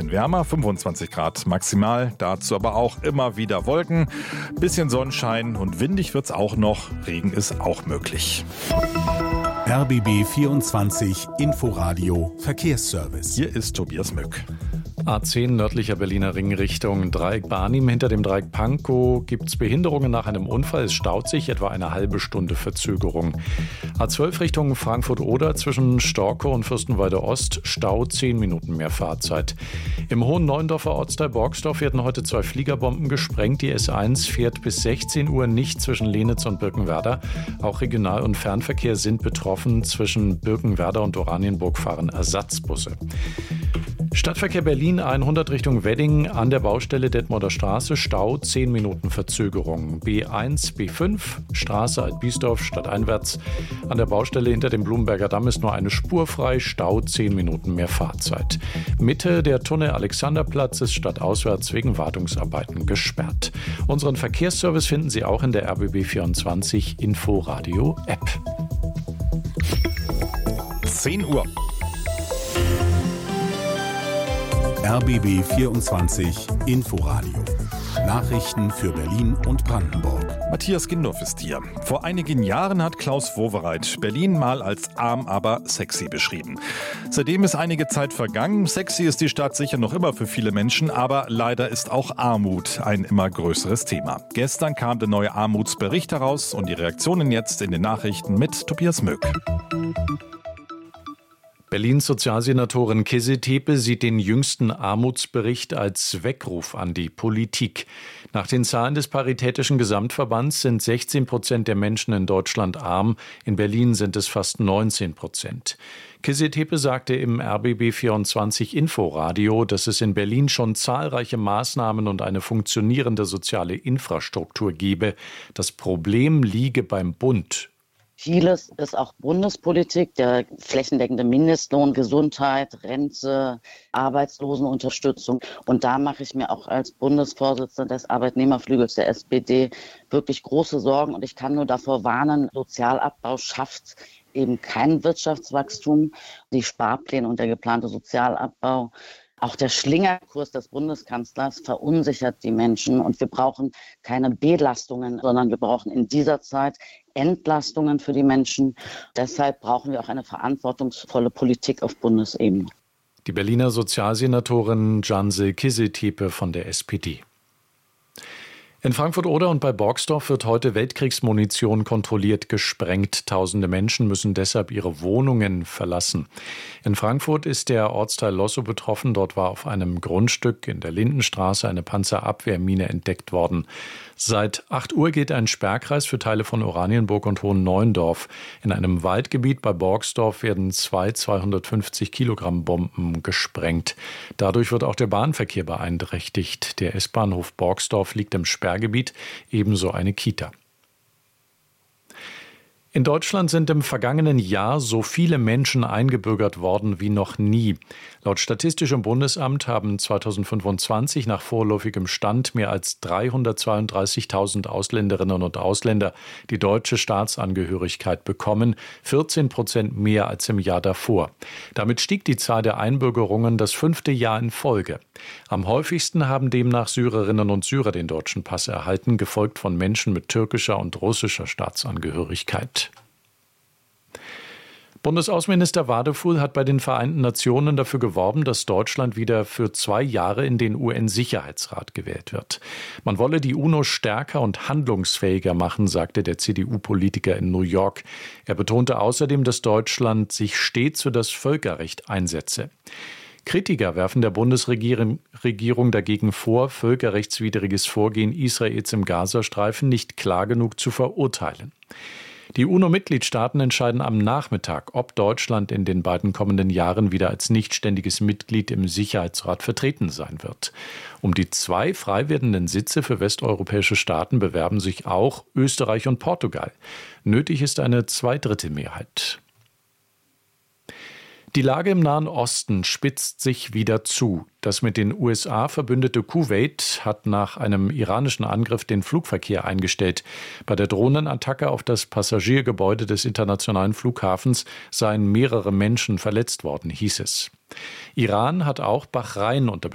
bisschen wärmer, 25 Grad maximal, dazu aber auch immer wieder Wolken, bisschen Sonnenschein und windig wird's auch noch, Regen ist auch möglich. RBB 24 Inforadio Verkehrsservice. Hier ist Tobias Mück. A10 nördlicher Berliner Ring Richtung Dreieck Barnim. Hinter dem Dreieck Pankow gibt es Behinderungen nach einem Unfall. Es staut sich, etwa eine halbe Stunde Verzögerung. A12 Richtung Frankfurt-Oder zwischen Storkow und Fürstenwalde Ost. Stau, 10 Minuten mehr Fahrzeit. Im Hohen Neuendorfer Ortsteil Borgsdorf werden heute 2 Fliegerbomben gesprengt. Die S1 fährt bis 16 Uhr nicht zwischen Lenitz und Birkenwerder. Auch Regional- und Fernverkehr sind betroffen. Zwischen Birkenwerder und Oranienburg fahren Ersatzbusse. Stadtverkehr Berlin 100 Richtung Wedding an der Baustelle Detmolder Straße, Stau, 10 Minuten Verzögerung. B1, B5, Straße Altbiesdorf, stadteinwärts. An der Baustelle hinter dem Blumenberger Damm ist nur eine Spur frei, Stau, 10 Minuten mehr Fahrzeit. Mitte der Tunnel Alexanderplatz ist stadtauswärts wegen Wartungsarbeiten gesperrt. Unseren Verkehrsservice finden Sie auch in der RBB 24 Inforadio App. 10 Uhr. RBB 24 Inforadio. Nachrichten für Berlin und Brandenburg. Matthias Gindorf ist hier. Vor einigen Jahren hat Klaus Wowereit Berlin mal als arm, aber sexy beschrieben. Seitdem ist einige Zeit vergangen. Sexy ist die Stadt sicher noch immer für viele Menschen, aber leider ist auch Armut ein immer größeres Thema. Gestern kam der neue Armutsbericht heraus und die Reaktionen jetzt in den Nachrichten mit Tobias Mück. Berlins Sozialsenatorin Kizzy Tepe sieht den jüngsten Armutsbericht als Weckruf an die Politik. Nach den Zahlen des Paritätischen Gesamtverbands sind 16% der Menschen in Deutschland arm. In Berlin sind es fast 19%. Kizzy Tepe sagte im RBB 24 Inforadio, dass es in Berlin schon zahlreiche Maßnahmen und eine funktionierende soziale Infrastruktur gebe. Das Problem liege beim Bund. Vieles ist auch Bundespolitik, der flächendeckende Mindestlohn, Gesundheit, Rente, Arbeitslosenunterstützung. Und da mache ich mir auch als Bundesvorsitzende des Arbeitnehmerflügels der SPD wirklich große Sorgen. Und ich kann nur davor warnen, Sozialabbau schafft eben kein Wirtschaftswachstum. Die Sparpläne und der geplante Sozialabbau, auch der Schlingerkurs des Bundeskanzlers verunsichert die Menschen. Und wir brauchen keine Belastungen, sondern wir brauchen in dieser Zeit Entlastungen für die Menschen. Deshalb brauchen wir auch eine verantwortungsvolle Politik auf Bundesebene. Die Berliner Sozialsenatorin Janse Kizzy Tepe von der SPD. In Frankfurt-Oder und bei Borgsdorf wird heute Weltkriegsmunition kontrolliert gesprengt. Tausende Menschen müssen deshalb ihre Wohnungen verlassen. In Frankfurt ist der Ortsteil Lossow betroffen. Dort war auf einem Grundstück in der Lindenstraße eine Panzerabwehrmine entdeckt worden. Seit 8 Uhr gilt ein Sperrkreis für Teile von Oranienburg und Hohen Neuendorf. In einem Waldgebiet bei Borgsdorf werden 250 Kilogramm Bomben gesprengt. Dadurch wird auch der Bahnverkehr beeinträchtigt. Der S-Bahnhof Borgsdorf liegt im Sperrgebiet, ebenso eine Kita. In Deutschland sind im vergangenen Jahr so viele Menschen eingebürgert worden wie noch nie. Laut Statistischem Bundesamt haben 2025 nach vorläufigem Stand mehr als 332.000 Ausländerinnen und Ausländer die deutsche Staatsangehörigkeit bekommen, 14% mehr als im Jahr davor. Damit stieg die Zahl der Einbürgerungen das 5. Jahr in Folge. Am häufigsten haben demnach Syrerinnen und Syrer den deutschen Pass erhalten, gefolgt von Menschen mit türkischer und russischer Staatsangehörigkeit. Bundesaußenminister Wadefuhl hat bei den Vereinten Nationen dafür geworben, dass Deutschland wieder für 2 Jahre in den UN-Sicherheitsrat gewählt wird. Man wolle die UNO stärker und handlungsfähiger machen, sagte der CDU-Politiker in New York. Er betonte außerdem, dass Deutschland sich stets für das Völkerrecht einsetze. Kritiker werfen der Bundesregierung dagegen vor, völkerrechtswidriges Vorgehen Israels im Gazastreifen nicht klar genug zu verurteilen. Die UNO-Mitgliedstaaten entscheiden am Nachmittag, ob Deutschland in den beiden kommenden Jahren wieder als nichtständiges Mitglied im Sicherheitsrat vertreten sein wird. Um die 2 frei werdenden Sitze für westeuropäische Staaten bewerben sich auch Österreich und Portugal. Nötig ist eine 2/3-Mehrheit. Die Lage im Nahen Osten spitzt sich wieder zu. Das mit den USA verbündete Kuwait hat nach einem iranischen Angriff den Flugverkehr eingestellt. Bei der Drohnenattacke auf das Passagiergebäude des internationalen Flughafens seien mehrere Menschen verletzt worden, hieß es. Iran hat auch Bahrain unter